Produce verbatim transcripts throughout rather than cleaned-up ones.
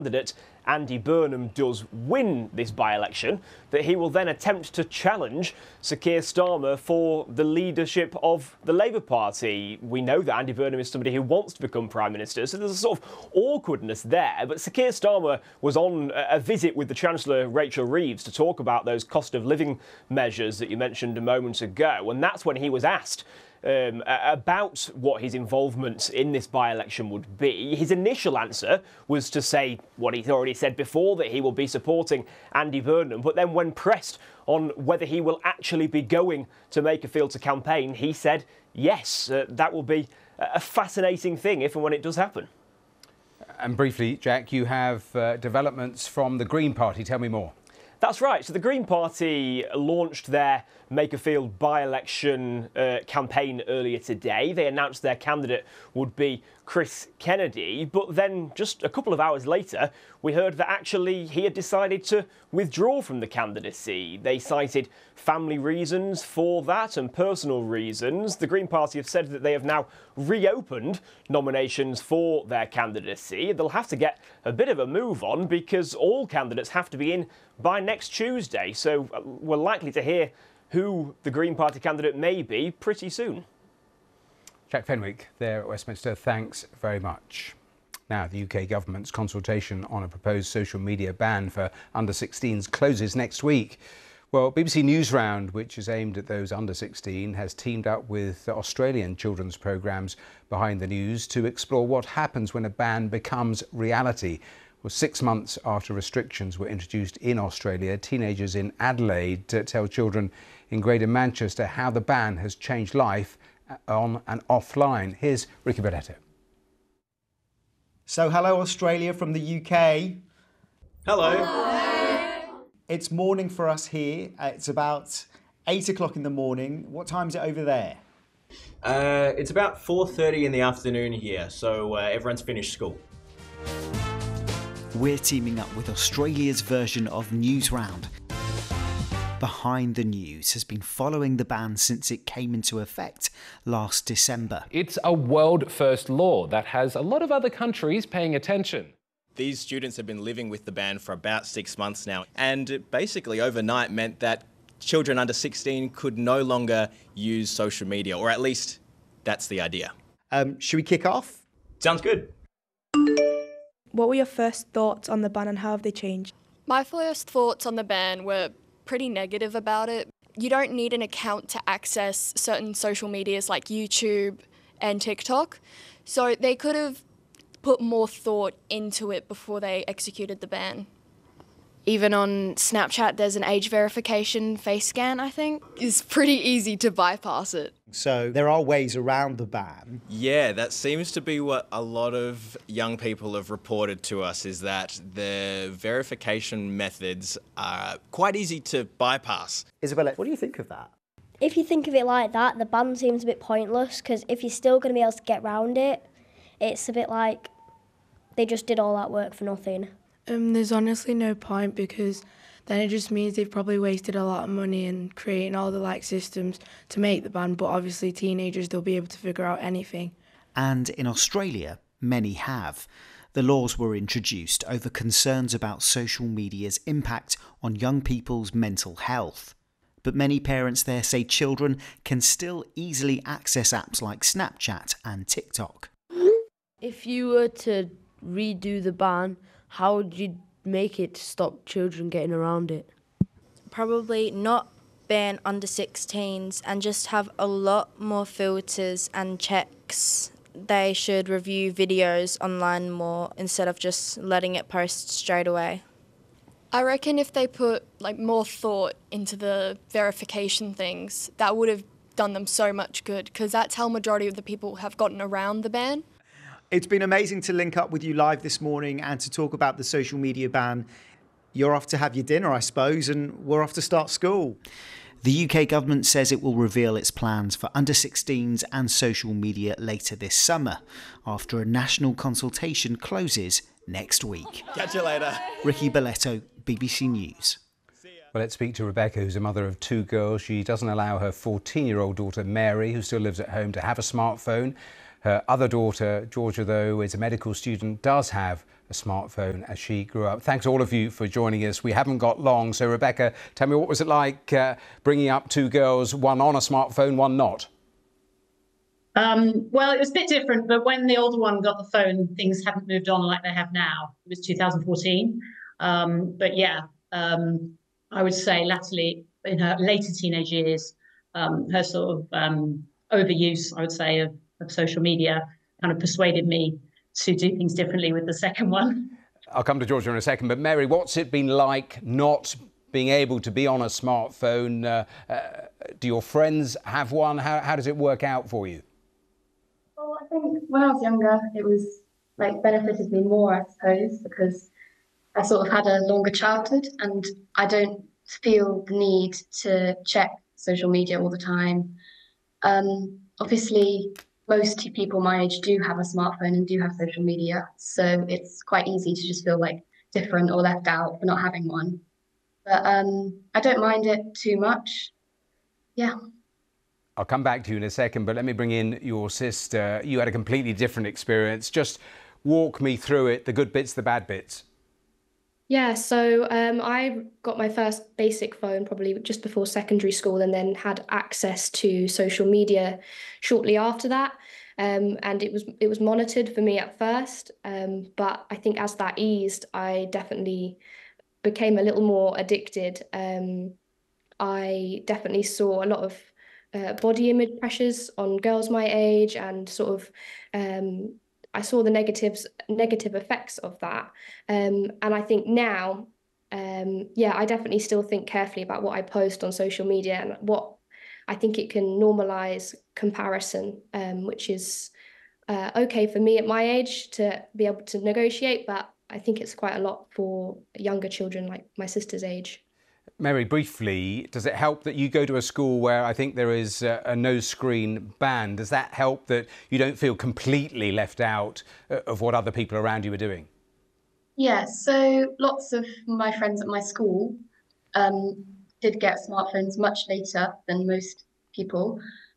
candidate Andy Burnham does win this by-election, that he will then attempt to challenge Sir Keir Starmer for the leadership of the Labour Party. We know that Andy Burnham is somebody who wants to become Prime Minister, so there's a sort of awkwardness there. But Sir Keir Starmer was on a visit with the Chancellor Rachel Reeves to talk about those cost of living measures that you mentioned a moment ago, and that's when he was asked Um, about what his involvement in this by-election would be. His initial answer was to say what he's already said before, that he will be supporting Andy Burnham. But then when pressed on whether he will actually be going to Makerfield to campaign, he said yes, uh, that will be a fascinating thing if and when it does happen. And briefly, Jack, you have uh, developments from the Green Party. Tell me more. That's right. So the Green Party launched their Makerfield by-election uh, campaign earlier today. They announced their candidate would be Chris Kennedy, but then just a couple of hours later, we heard that actually he had decided to withdraw from the candidacy. They cited family reasons for that and personal reasons. The Green Party have said that they have now reopened nominations for their candidacy. They'll have to get a bit of a move on because all candidates have to be in by next Tuesday, so we're likely to hear who the Green Party candidate may be pretty soon. Jack Fenwick there at Westminster, thanks very much. Now, the U K government's consultation on a proposed social media ban for under sixteens closes next week. Well, B B C News Round, which is aimed at those under sixteen, has teamed up with Australian children's programmes Behind the News to explore what happens when a ban becomes reality. Well, six months after restrictions were introduced in Australia, teenagers in Adelaide tell children in Greater Manchester how the ban has changed life on and offline. Here's Ricky Belletto. So hello Australia from the U K. Hello. Hello. It's morning for us here. Uh, it's about eight o'clock in the morning. What time is it over there? Uh, it's about four thirty in the afternoon here, so uh, everyone's finished school. We're teaming up with Australia's version of News Round. Behind the News has been following the ban since it came into effect last December. It's a world-first law that has a lot of other countries paying attention. These students have been living with the ban for about six months now, and it basically overnight meant that children under sixteen could no longer use social media, or at least that's the idea. Um, should we kick off? Sounds good. What were your first thoughts on the ban and how have they changed? My first thoughts on the ban were pretty negative about it. You don't need an account to access certain social medias like YouTube and TikTok, so they could have put more thought into it before they executed the ban. Even on Snapchat, there's an age verification face scan, I think. It's pretty easy to bypass it. So there are ways around the ban. Yeah, that seems to be what a lot of young people have reported to us, is that the verification methods are quite easy to bypass. Isabella, what do you think of that? If you think of it like that, the ban seems a bit pointless because if you're still going to be able to get around it, it's a bit like they just did all that work for nothing. Um, there's honestly no point because then it just means they've probably wasted a lot of money in creating all the like systems to make the ban, but obviously teenagers, they'll be able to figure out anything. And in Australia, many have. The laws were introduced over concerns about social media's impact on young people's mental health. But many parents there say children can still easily access apps like Snapchat and TikTok. If you were to redo the ban, how would you make it to stop children getting around it? Probably not ban under sixteens and just have a lot more filters and checks. They should review videos online more instead of just letting it post straight away. I reckon if they put like more thought into the verification things, that would have done them so much good, because that's how majority of the people have gotten around the ban. It's been amazing to link up with you live this morning and to talk about the social media ban. You're off to have your dinner, I suppose, and we're off to start school. The U K government says it will reveal its plans for under sixteens and social media later this summer, after a national consultation closes next week. Catch you later. Ricky Belletto, B B C News. Well, let's speak to Rebecca, who's a mother of two girls. She doesn't allow her fourteen-year-old daughter, Mary, who still lives at home, to have a smartphone. Her other daughter, Georgia, though, is a medical student, does have a smartphone as she grew up. Thanks all of you for joining us. We haven't got long. So, Rebecca, tell me, what was it like uh, bringing up two girls, one on a smartphone, one not? Um, well, it was a bit different, but when the older one got the phone, things haven't moved on like they have now. It was two thousand fourteen. Um, but yeah, um, I would say latterly, in her later teenage years, um, her sort of um, overuse, I would say, of, of social media kind of persuaded me to do things differently with the second one. I'll come to Georgia in a second, but Mary, what's it been like not being able to be on a smartphone? Uh, uh, do your friends have one? How, how does it work out for you? Well, I think when I was younger, it was like benefited me more, I suppose, because I sort of had a longer childhood and I don't feel the need to check social media all the time. Um, obviously, most people my age do have a smartphone and do have social media, so it's quite easy to just feel like different or left out for not having one. But um, I don't mind it too much. Yeah. I'll come back to you in a second, but let me bring in your sister. You had a completely different experience. Just walk me through it, the good bits, the bad bits. Yeah, so um, I got my first basic phone probably just before secondary school and then had access to social media shortly after that. Um, and it was it was monitored for me at first, um, but I think as that eased, I definitely became a little more addicted. Um, I definitely saw a lot of uh, body image pressures on girls my age and sort of um, I saw the negatives, negative effects of that. Um, and I think now, um, yeah, I definitely still think carefully about what I post on social media and what I think it can normalize comparison, um, which is uh, okay for me at my age to be able to negotiate, but I think it's quite a lot for younger children like my sister's age. Mary, briefly, does it help that you go to a school where I think there is a, a no-screen ban? Does that help that you don't feel completely left out of what other people around you are doing? Yeah, so lots of my friends at my school um, did get smartphones much later than most people.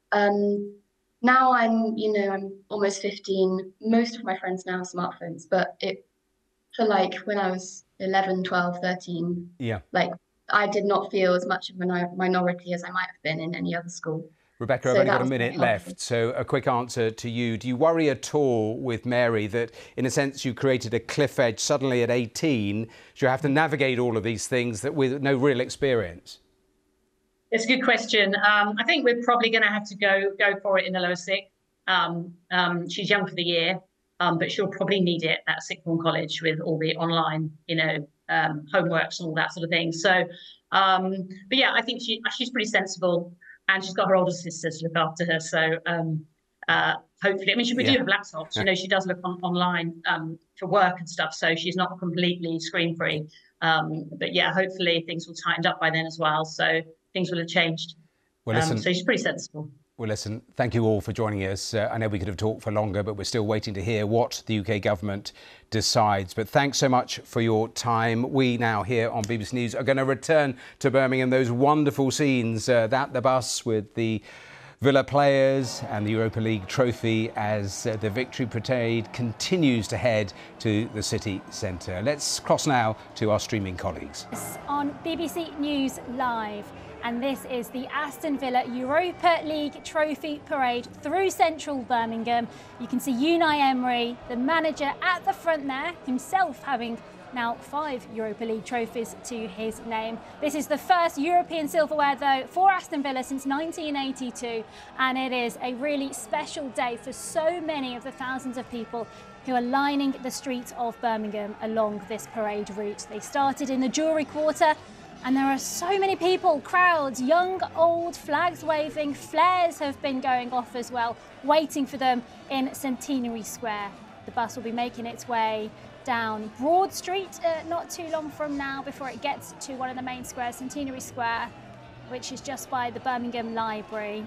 Um, now I'm, you know, I'm almost fifteen. Most of my friends now have smartphones, but it, for like when I was eleven, twelve, thirteen, yeah, like I did not feel as much of a minority as I might have been in any other school. Rebecca, So I've only that got a was minute very left, so a quick answer to you. Do you worry at all with Mary that, in a sense, you created a cliff edge suddenly at eighteen? You have to navigate all of these things that with no real experience? It's a good question. Um, I think we're probably going to have to go go for it in the lower sixth. Um, um, she's young for the year, um, but she'll probably need it at sixth form college with all the online, you know, um, homeworks and all that sort of thing. So, um, but yeah, I think she she's pretty sensible, and she's got her older sister to look after her. So um, uh, hopefully, I mean, she we Yeah. do have laptops. You know, she does look on, online um, for work and stuff, so she's not completely screen free. Um, but yeah, hopefully things will tighten up by then as well. So things will have changed. Well, listen, um, so she's pretty sensible. Well, listen, thank you all for joining us. Uh, I know we could have talked for longer, but we're still waiting to hear what the U K government decides. But thanks so much for your time. We now here on B B C News are going to return to Birmingham, those wonderful scenes, uh, that the bus with the Villa players and the Europa League trophy as uh, the victory parade continues to head to the city centre. Let's cross now to our streaming colleagues. On B B C News Live. And this is the Aston Villa Europa League trophy parade through central Birmingham. You can see Unai Emery, the manager, at the front there, himself having now five Europa League trophies to his name. This is the first European silverware, though, for Aston Villa since nineteen eighty-two, and it is a really special day for so many of the thousands of people who are lining the streets of Birmingham along this parade route. They started in the Jewellery Quarter, and there are so many people, crowds, young, old, flags waving, flares have been going off as well, waiting for them in Centenary Square. The bus will be making its way down Broad Street uh, not too long from now before it gets to one of the main squares, Centenary Square, which is just by the Birmingham Library.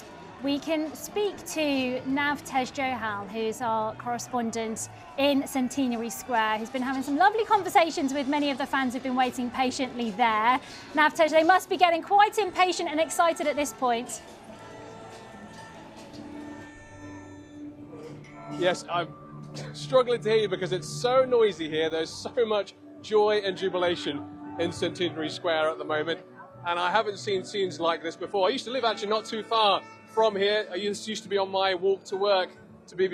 We can speak to Navtej Johal, who's our correspondent in Centenary Square, who's been having some lovely conversations with many of the fans who've been waiting patiently there. Navtej, they must be getting quite impatient and excited at this point. Yes, I'm struggling to hear you because it's so noisy here. There's so much joy and jubilation in Centenary Square at the moment, and I haven't seen scenes like this before. I used to live actually not too far from here. I used used to be on my walk to work to B B